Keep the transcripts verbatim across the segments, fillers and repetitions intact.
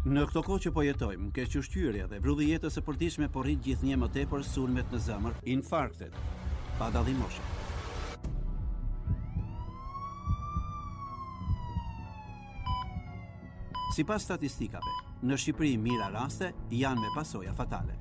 Në këto kohë që po jetojmë, kequshqyrja dhe vrulli i jetës së përditshme po rrit gjithnjë më tepër sulmet në zemër, infarktet, pa dallim moshe. Sipas statistikave, në Shqipëri mira raste janë me pasoja fatale.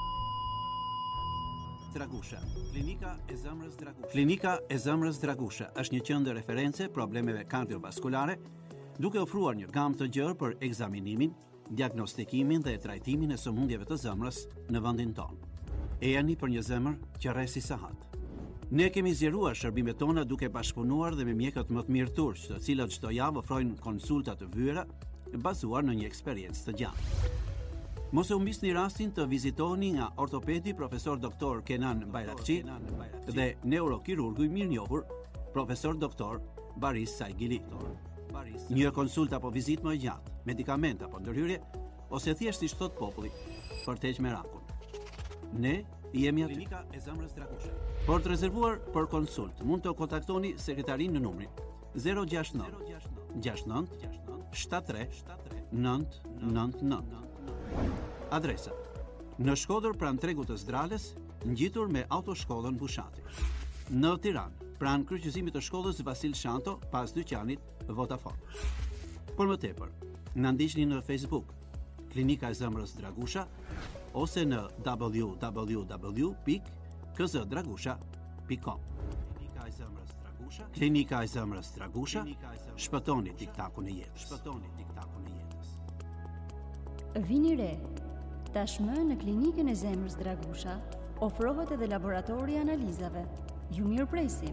Dragusha, klinika e zemrës Dragusha. Klinika e zemrës Dragusha është një qendër reference problemeve kardiovaskulare, duke ofruar një gamë të gjerë për ekzaminimin, diagnostikimin dhe trajtimin e sëmundjeve të zemrës në vendin tonë. E jani për një zemër që rresi sahat. Ne kemi zgjeruar shërbimet tona duke bashkëpunuar dhe me mjekët më të mirë turq, të cilët çdo javë ofrojnë konsulta të vyera bazuar në një eksperiencë të gjatë. Mos e humbisni rastin të vizitoni nga ortopedi profesor doktor Kenan Bayrakçi dhe neurokirurgu i mirënjohur profesor doktor Baris Saigili. Një konsulta apo vizitë më e gjatë, medikament apo ndërhyrje, ose thjesht siç thot populli, për të heqë merakun. Ne jemi aty. Klinika e zemrës Dragusha. Për të rezervuar për konsult, mund të kontaktoni sekretarin në numrin zero gjasht nëntë gjasht nëntë shtatëdhjetë tre nëntë nëntë nëntë. Adresa: në Shkodër pranë tregut të Zdrales, ngjitur me autoshkollën Bushati. Në Tiranë, pranë kryqëzimit të shkollës Vasil Shanto, pas dyqanit Vodafone. Për më tepër, na ndiqni në Facebook, Klinika e zemrës Dragusha, ose në w w w pikë k z dragusha pikë com. Klinika e zemrës Dragusha, Klinika e zemrës Dragusha, shpëtoni tiktakun e jetës. Shpëtoni tiktakun e jetës. Vini re, tashmë në Klinikën e zemrës Dragusha ofrohet edhe laboratori i analizave. Ju mirë presim.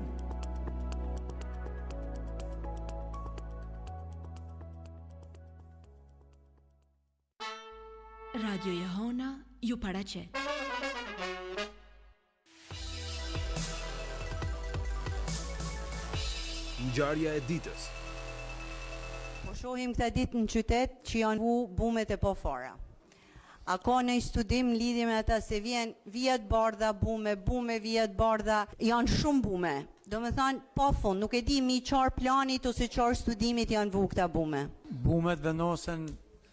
Radio Jehona ju paraqet. Ngjarja e ditës. Po shohim këta ditë në qytet që janë vu bumet e pofara. A ka në studim lidhje me ata se vjen vijat bardha bume, bume vijat bardha, janë shumë bume. Do me thanë, po fund, nuk e di mi qarë planit ose qarë studimit janë vu këta bume. Bumet vendosen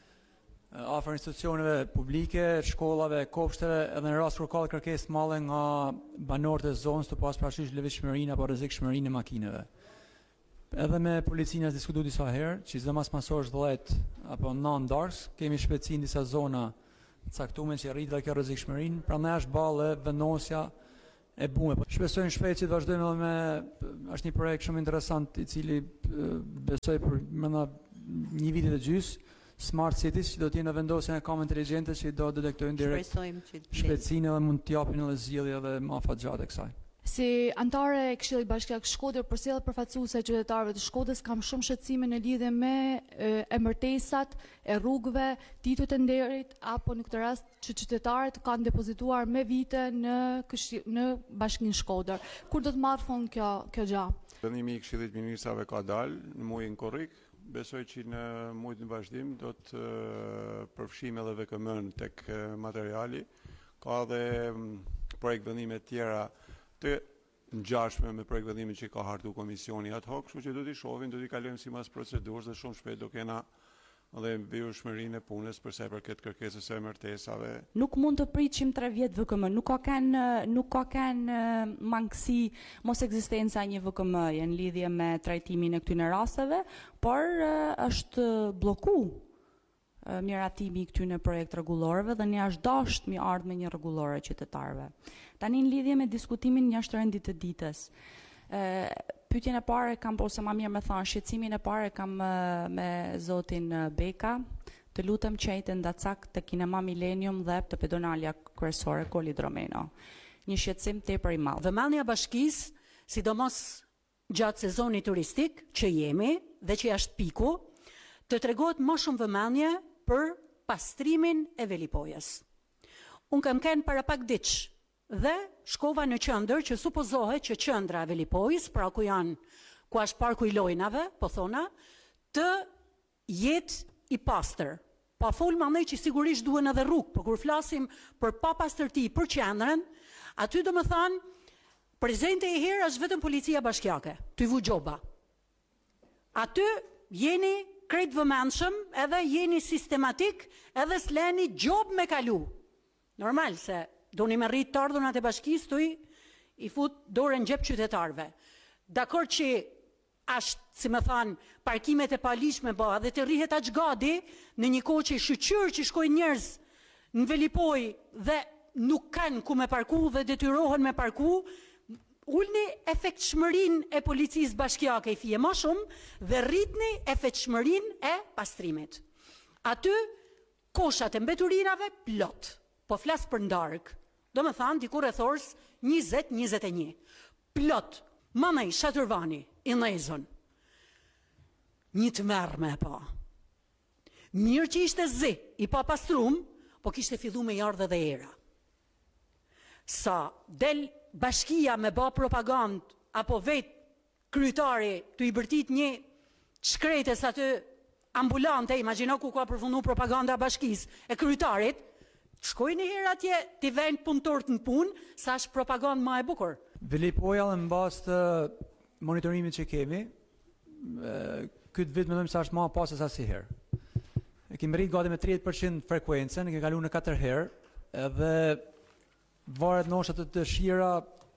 afër institucioneve publike, shkollave, kopshteve, edhe në rast kur ka kërkesë të madhe nga banorët e zonës të pas parasysh lëvizshmërinë apo rrezikshmërinë e makinave. Edhe me policinë as diskutuar disa herë, që çdo mas masosh dhjetë apo nëntë darkë, kemi shpejtësi në disa zona caktuar që rrit dhe kjo rrezikshmërinë, prandaj është ballë vendosja e bume. Shpresojmë shpejt që të vazhdojmë edhe me është një projekt shumë interesant i cili besoj për mëna një vit e gjys, Smart Cities, që do të jenë vendosje e kamë inteligjente që do detektojnë direkt shpejtësinë dhe mund të japin edhe zgjidhje edhe më afatgjatë kësaj. Si antare e Këshillit Bashkiak Shkodër, përcjell përfaqësuese e qytetarëve të Shkodrës, kam shumë shqetësime në lidhje me emërtesat e rrugëve, titujt e nderit, apo në këtë rast që qytetarët kanë depozituar me vite në në Bashkinë Shkodër. Kur do të marrë fund kjo kjo gjë? Vendimi i Këshillit Ministrave ka dalë në muajin korrik. Besoj që në muajin e vazhdim do të përfshijmë edhe V K M-n tek materiali. Ka edhe projekt vendime të tjera të ngjashme me projekt vendimin që ka hartu komisioni ad hoc, kështu që do t'i shohim, do t'i kalojmë sipas procedurës dhe shumë shpejt do kena edhe mbijueshmërinë e punës për sa i përket kërkesës së emërtesave. Nuk mund të pritshim tre vjet V K M, nuk ka kanë nuk ka kanë mangësi mos ekzistenca e një V K M-je në lidhje me trajtimin e këtyre rasteve, por është blloku miratimi i këtyre projekt rregullorëve dhe ne as dasht mi ardh me një rregullore qytetarëve. Tani në lidhje me diskutimin jashtë rendit të ditës. Pyetjen e parë kam, ose më mirë me thënë, shqetësimin e parë kam me zotin Beka. Të lutem qejtë ndacak të kinema Millennium dhe të pedonalia kryesore Koli Dromeno. Një shqetësim tepër i madh. Vëmendja e bashkisë, sidomos gjatë sezonit turistik që jemi dhe që është piku, të tregohet më shumë vëmendje për pastrimin e velipojës. Unë kam qenë para pak ditësh dhe shkova në qendër që supozohet që qendra e velipojës, pra ku janë, ku është parku i lojnave, po thona, të jetë i pastër. Pa fol mandej që sigurisht duhen edhe rrugë, por kur flasim për papastërti për qendrën, aty do më thanë, prezente i herë është vetëm policia bashkiake, ty vu gjoba. Aty jeni krejt vëmendshëm, edhe jeni sistematik, edhe s'leni gjob me kalu. Normal se doni me rrit të ardhunat e bashkisë tuj, i fut dorën gjep qytetarve. Dakor që ashtë, si me thanë, parkimet e palishme bëha dhe të rrihet aq gadi në një kohë që shqyqyr që shkojnë njerëz në Velipoj dhe nuk kanë ku me parku dhe detyrohen me parku, ullni efektshmërin e policisë bashkiake i fije më shumë dhe rritni efektshmërin e pastrimit. Aty, koshat e mbeturinave plot, po flas për ndark, do me thanë dikur e thors njëzet njëzet e një. Plot, mamaj Shatërvani, i Nezën, një të merë me pa. Mirë që ishte zi, i pa pastrum, po kishte fillu me jardhe dhe era. Sa del bashkia me ba propagand, apo vet kryetari të i bërtit një shkretes aty ambulante, imagjino ku ka përfundu propaganda bashkis e kryetarit, shkoj një herë atje t'i vend punëtorët në punë, sa është propagand ma e bukur. Velipoja në bas të monitorimit që kemi, këtë vit me dojmë sa është ma pasës asiherë. E kemi rritë gati me tridhjetë përqind frekuencën, e ke kalu në katër herë, edhe varet nështë të dëshira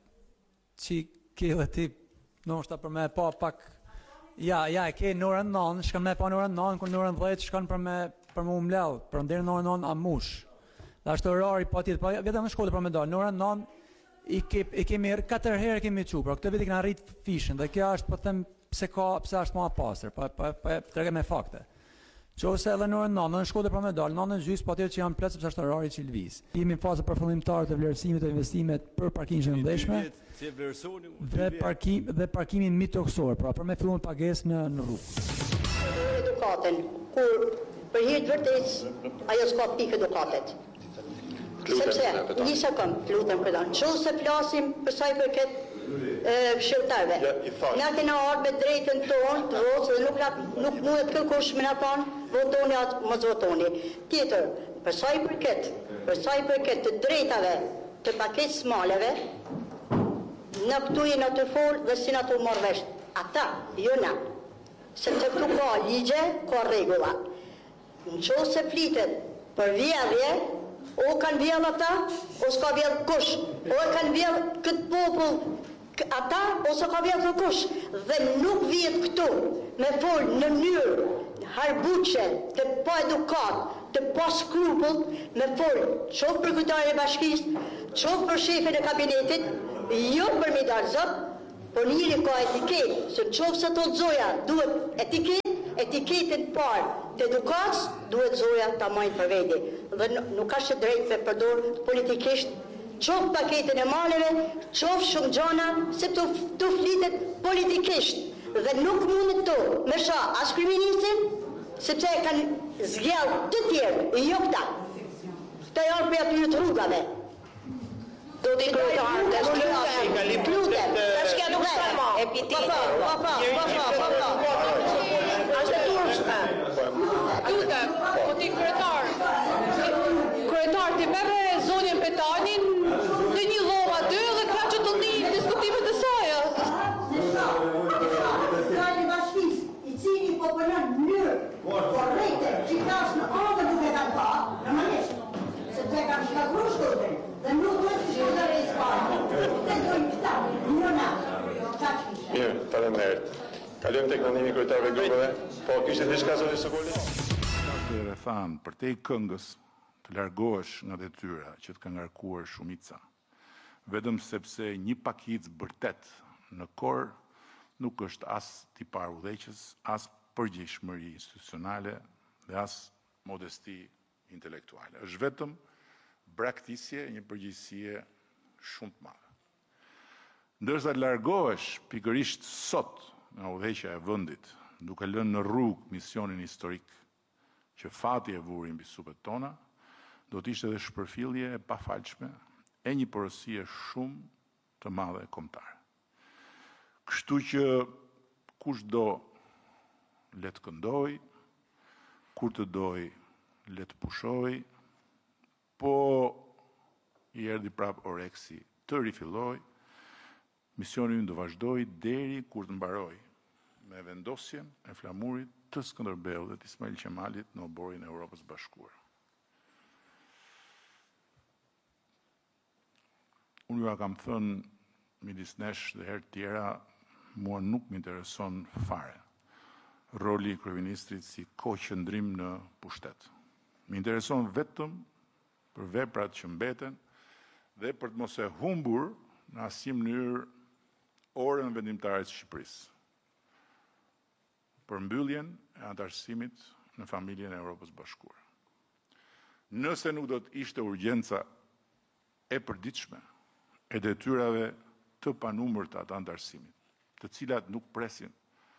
që ke dhe ti nështë për me pa pak, ja, ja, e ke në orën nënë, shkan me pa në orën nënë, kër në orën dhjetë shkan për me për me umlel, për ndërë në orën nënë a mush. Dhe ashtë orari pa tjetë, pa vetëm në shkollë për me dalë, në orën nënë i, ke, i kemi katër herë kemi qu, pra këtë vit i këna rritë fishën, dhe kjo është për them pse ka, pse është ma pasër, pa, pa, pa, pa trege me fakte. Qose edhe në orën nënë, në shkollë për me dalë, nënë në gjysë, pa tjetë që janë plëtë sepse është orari që i lëviz. Jemi në fazë përfundimtare të vlerësimit të investimet për parkimin e ndeshme dhe, parkim, dhe parkimin mitoksor, pra për me fillon pagesë në, në rrugë. Edukaten, kur për hir të vërtetës, ajo s'ka pikë edukatet. Sepse, një sekund, lutem këtan, qose flasim për sa i përket shqiptarve. Na kena ardhur me drejtën tonë të votë dhe nuk, nuk mundet kërkush me na thonë votoni atë mos votoni. Tjetër, për sa i përket, për sa i përket të drejtave të paketës maleve, në këtu jenë të folë dhe si në të marrë vesh. Ata, jo na. Sepse këtu ka ligje, ka regula. Në qo se flitet për vjedhje, o kanë vjedh ata, o s'ka vjedh kush. O e kanë vjedh këtë popull ata, ose ka vjedh kush. Dhe nuk vjedh këtu me folë në mënyrë harbuqe, të pa edukat, të pa skrupull, me folë qofë për kryetarin e bashkisë, qofë për shefin e kabinetit, jo për mi dalë zot, por njëri ka etiket, se qofë se të zoja duhet etiket, etiketën parë të edukatës, duhet zoja të majnë për vedi. Dhe nuk ka që drejt me përdor politikisht, qofë paketën e maleve, qofë shumë gjana, se të, të flitet politikisht. Dhe nuk mundet të me sha as kriministin, sepse e kanë zgjellë të tjerë, jo këta. Këta janë për aty të rrugave. Do t'i kryetarin të shkjelafi. Plutem, të shkjelafi. E pitite. Pa, pa, pa, pa, pa, pa. Ashtë të turshme. Plutem, po t'i kryetar. Kryetar t'i bebe zonin Petanin në një dhoma dy dhe ka që të një diskutimet e saja. I cili po përnën mënyrë korrekte, që tash në andër nuk e kanë pa, normalisht, sepse kanë shkatru shkotën, dhe nuk duhet të shkotër e isparë, dhe dojnë këta, një na, qaq kishe. Mirë, faleminderit. Kalojmë tek ndërnimi i kryetarëve grupeve, po kishte diçka zoti Sokoli? Atëherë thanë, për te i këngës të largohesh nga detyra që të ka ngarkuar shumica, vetëm sepse një pakic bërtet në kor nuk është as tipar udhëheqës, as përgjegjësish institucionale dhe as modesti intelektuale. Është vetëm braktisje, një përgjegjësie shumë të madhe. Ndërsa largohesh pikërisht sot nga udhëheqja e vendit, duke lënë në rrugë misionin historik që fati e vuri mbi supet tona, do të ishte edhe shpërfillje e pafalshme e një porosie shumë të madhe kombëtare. Kështu që kush do le të këndoj, kur të doj le të pushoj, po i erdhi prap Oreksi të rifilloj, misioni ynë do vazhdoj deri kur të mbaroj me vendosjen e flamurit të Skënderbeut dhe të Ismail Qemalit në oborin e Europës Bashkuar. Unë ju a kam thënë midis nesh dhe herë tjera, mua nuk më intereson fare roli i kryeministrit si koqëndrim në pushtet. Më intereson vetëm për veprat që mbeten dhe për të mos e humbur në asnjë mënyrë orën vendimtare të Shqipërisë. Për mbylljen e antarësimit në familjen e Europës Bashkuar. Nëse nuk do të ishte urgjenca e përditshme e detyrave të panumërta të antarësimit, të cilat nuk presin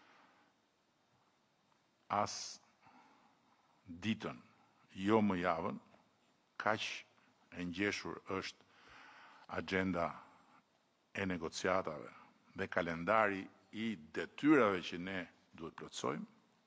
as ditën, jo më javën, kaq e ngjeshur është agenda e negociatave dhe kalendari i detyrave që ne duhet plotësojmë,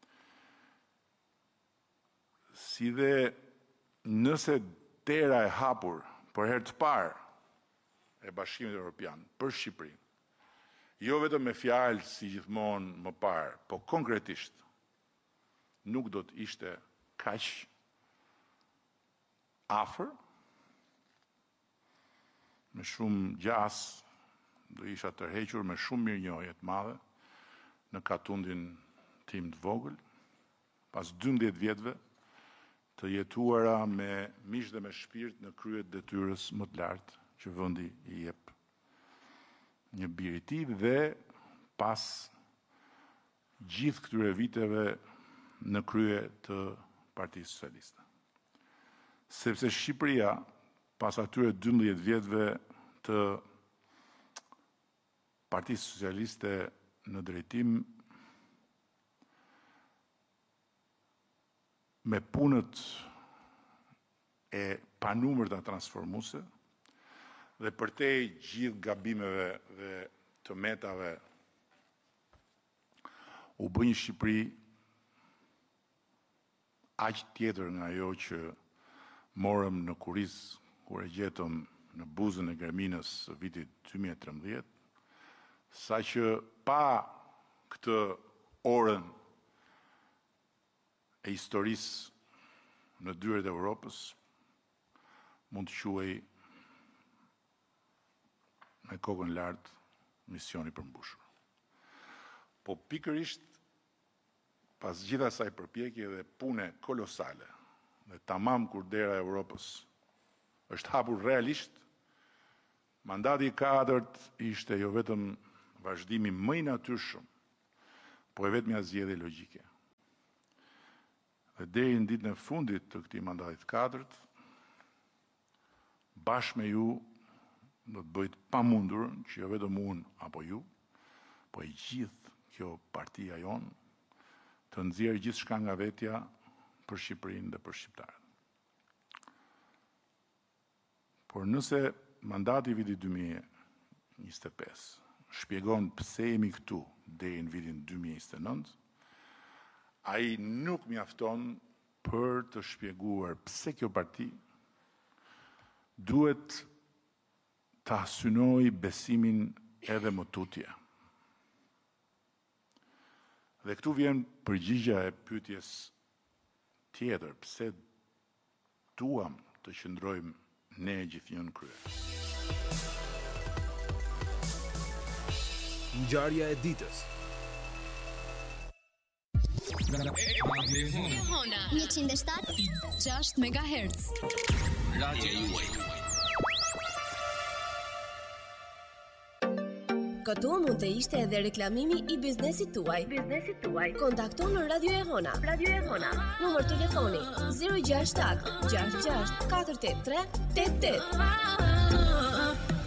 si dhe nëse dera e hapur për herë të parë e Bashkimit Evropian për Shqipërinë, jo vetëm me fjalë si gjithmonë më parë, po konkretisht, nuk do të ishte kaq afër, me shumë gjas, do isha tërhequr me shumë mirënjohje të madhe në katundin tim të vogël, pas dymbëdhjetë vjetëve të jetuara me mish dhe me shpirt në krye të detyrës më të lartë që vendi i jep një bir i tij dhe pas gjithë këtyre viteve në krye të Partisë Socialiste. Sepse Shqipëria, pas atyre dymbëdhjetë vjetëve të Partisë Socialiste në drejtim, me punët e panumërta transformuese dhe përtej gjithë gabimeve dhe të metave u bë një Shqipëri aq tjetër nga ajo që morëm në kuriz kur e gjetëm në buzën e Germinës së vitit dy mijë e trembëdhjetë, saqë pa këtë orën e historisë në dyert e Europës, mund të quhej me kokën lart misioni përmbushur. Po pikërisht pas gjithë asaj përpjekje dhe pune kolosale, dhe tamam kur dera e Europës është hapur realisht, mandati i katërt ishte jo vetëm vazhdimi më i natyrshëm, po e vetmja zgjedhje logjike. Dhe deri në ditën e fundit të këtij mandati të katërt, bashkë me ju do të bëjt pamundurën që jo vetëm unë apo ju, po e gjithë kjo partia jonë, të nxjerrë gjithçka nga vetja për Shqipërinë dhe për shqiptarët. Por nëse mandati i vitit dy mijë e njëzet e pesë shpjegon pse jemi këtu deri në vitin dy mijë e njëzet e nëntë, ai nuk mjafton për të shpjeguar pse kjo parti duhet ta synoj besimin edhe më tutje. Dhe këtu vjen përgjigja e pyetjes tjetër, pse duam të qëndrojmë ne gjithnjë në krye. Ngjarja e ditës. Hona njëqind e shtatë e gjashtë megahertz. Radio juaj. Këtu mund të ishte edhe reklamimi i biznesit tuaj. Biznesit tuaj. Kontakto në Radio e Hona. Radio e Hona. Numër telefoni zero gjasht shtat gjasht gjasht katër tetë tre tetë tetë.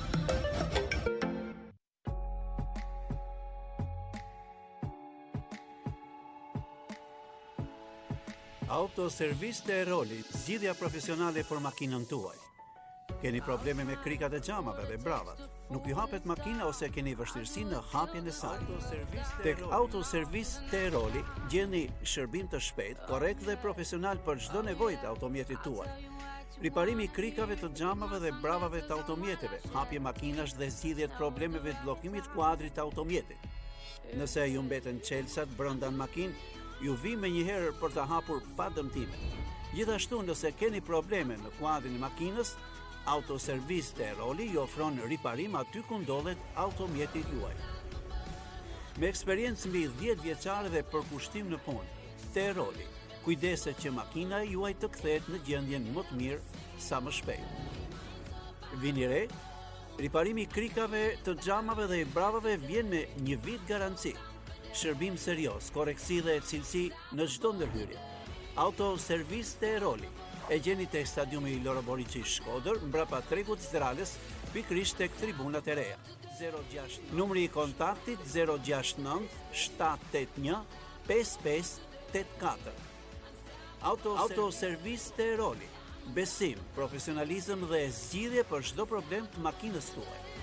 Autoservis të Erolit, zgjidhja profesionale për makinën tuaj. Keni probleme me krikat e xhamave dhe bravat, nuk ju hapet makina ose keni vështirësi në hapjen e saj. Tek Autoservis të Eroli gjeni shërbim të shpejt, korrekt dhe profesional për çdo nevojë të automjetit tuaj. Riparimi i krikave të xhamave dhe bravave të automjeteve, hapje makinash dhe zgjidhje të problemeve të bllokimit të kuadrit të automjetit. Nëse ju mbeten çelësat brenda në makinë, ju vi me njëherë për të hapur pa dëmtime. Gjithashtu, nëse keni probleme në kuadrin e makinës, Autoservis Teroli ju ofron riparim aty ku ndodhet automjeti juaj. Me eksperiencë mbi dhjetë vjeçare dhe përkushtim në punë, Teroli kujdeset që makina e juaj të kthehet në gjendjen më të mirë sa më shpejt. Vini re, riparimi i krikave, të xhamave dhe i bravave vjen me një vit garanci. Shërbim serioz, koreksi dhe cilësi në çdo ndërhyrje. Autoservis Teroli e gjeni tek stadiumi i Loro Boriçi Shkodër, mbrapa tregut Zdralës, pikërisht tek tribunat e reja. Numri i kontaktit zero gjasht nënt shtat tet një pesë pesë tet katër. Autoservis Teroli. Besim, profesionalizëm dhe zgjidhje për çdo problem të makinës tuaj.